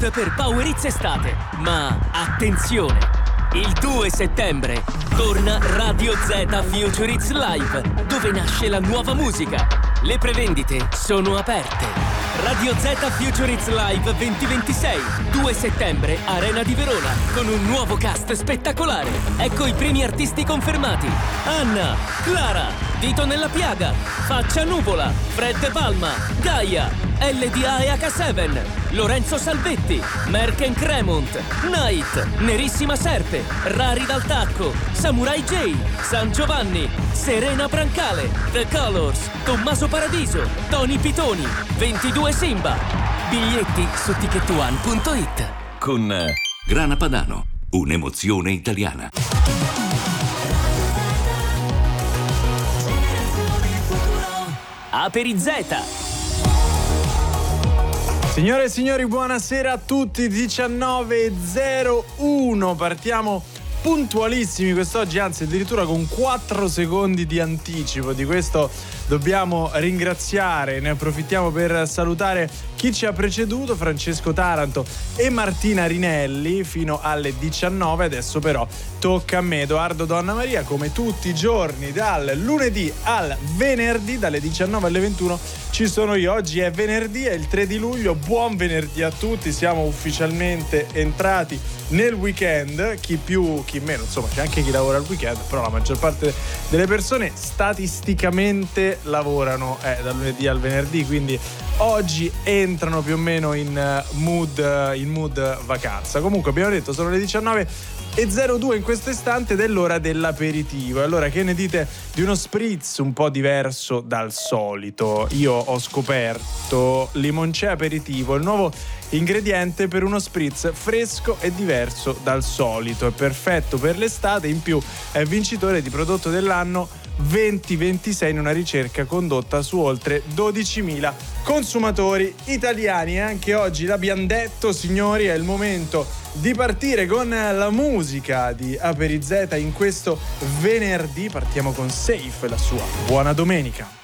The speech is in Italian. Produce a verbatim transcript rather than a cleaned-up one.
mood per Power Hits estate. Ma attenzione! Il due settembre torna Radio Z Future Hits Live, dove nasce la nuova musica. Le prevendite sono aperte. Radio Z Future Hits Live duemilaventisei, due settembre, Arena di Verona, con un nuovo cast spettacolare. Ecco i primi artisti confermati: Anna, Clara, Dito nella Piaga, Faccia Nuvola, Fred Palma, Gaia, L D A e H sette, Lorenzo Salvetti, Merken Cremont, Night, Nerissima Serpe, Rari dal Tacco, Samurai J, San Giovanni, Serena Brancale, The Colors, Tommaso Paradiso, Tony Pitoni, ventidue Simba. Biglietti su ticket one punto it. Con eh, Grana Padano, un'emozione italiana. Aperizeta. Signore e signori, buonasera a tutti. diciannove e zero uno, partiamo puntualissimi quest'oggi, anzi addirittura con quattro secondi di anticipo. Di questo dobbiamo ringraziare, ne approfittiamo per salutare chi ci ha preceduto, Francesco Taranto e Martina Rinelli fino alle diciannove. Adesso però tocca a me, Edoardo Donna Maria, come tutti i giorni dal lunedì al venerdì dalle diciannove alle ventuno ci sono io. Oggi è venerdì, è il tre di luglio. Buon venerdì a tutti, siamo ufficialmente entrati nel weekend, chi più chi meno, insomma c'è anche chi lavora al weekend, però la maggior parte delle persone statisticamente lavorano eh, dal lunedì al venerdì, quindi oggi entrano più o meno in mood, in mood vacanza. Comunque abbiamo detto sono le diciannove e zero due in questo istante ed è l'ora dell'aperitivo. Allora, che ne dite di uno spritz un po' diverso dal solito? Io ho scoperto Limoncello aperitivo, il nuovo ingrediente per uno spritz fresco e diverso dal solito. È perfetto per l'estate, in più è vincitore di prodotto dell'anno duemilaventisei in una ricerca condotta su oltre dodicimila consumatori italiani. E anche oggi l'abbiamo detto, signori, è il momento di partire con la musica di Aperizeta in questo venerdì. Partiamo con Safe, la sua Buona Domenica.